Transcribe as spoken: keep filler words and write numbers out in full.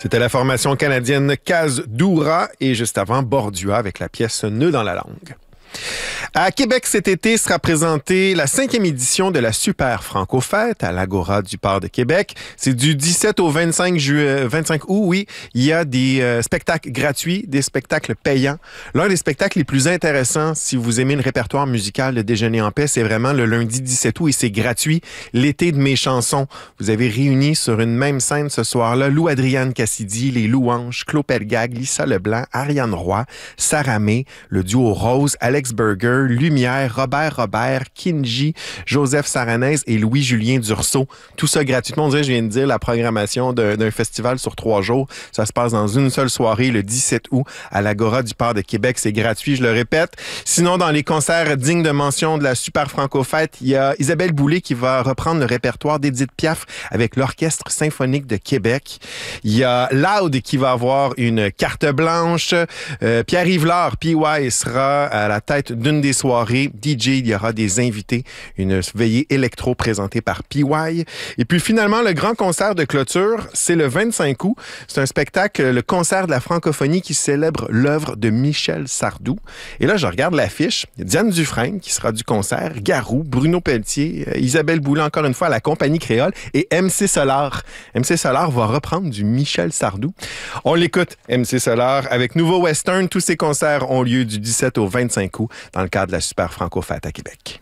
C'était la formation canadienne Casse-Doura et juste avant Bordua avec la pièce Nœud dans la langue. À Québec cet été sera présentée la cinquième édition de la Super Franco-Fête à l'Agora du Port de Québec. C'est du dix-sept au vingt-cinq, ju- vingt-cinq août, oui. Il y a des euh, spectacles gratuits, des spectacles payants. L'un des spectacles les plus intéressants, si vous aimez le répertoire musical de Déjeuner en paix, c'est vraiment le lundi dix-sept août et c'est gratuit. L'été de mes chansons. Vous avez réuni sur une même scène ce soir-là Lou-Adrienne Cassidy, les Louanges, Claude Pelgag, Lisa Leblanc, Ariane Roy, Sarah May, le duo Rose, Alex Burger, Lumière, Robert Robert, Kinji, Joseph Saranaise et Louis-Julien Dursault. Tout ça gratuitement. On dirait, je viens de dire, la programmation d'un, d'un festival sur trois jours. Ça se passe dans une seule soirée, le dix-sept août, à l'Agora du Port de Québec. C'est gratuit, je le répète. Sinon, dans les concerts dignes de mention de la Super Franco-Fête, il y a Isabelle Boulay qui va reprendre le répertoire d'Édith Piaf avec l'Orchestre symphonique de Québec. Il y a Loud qui va avoir une carte blanche. Euh, Pierre-Yves Lard, P Y, sera à la tête d'une des soirées. D J, il y aura des invités. Une veillée électro présentée par P Y. Et puis finalement, le grand concert de clôture, c'est le vingt-cinq août. C'est un spectacle, le concert de la francophonie qui célèbre l'œuvre de Michel Sardou. Et là, je regarde l'affiche. Il y a Diane Dufresne qui sera du concert, Garou, Bruno Pelletier, euh, Isabelle Boulay, encore une fois, à la Compagnie Créole et M C Solar. M C Solar va reprendre du Michel Sardou. On l'écoute, M C Solar, avec Nouveau Western. Tous ces concerts ont lieu du dix-sept au vingt-cinq août dans le cadre de la Super Franco-Fête à Québec.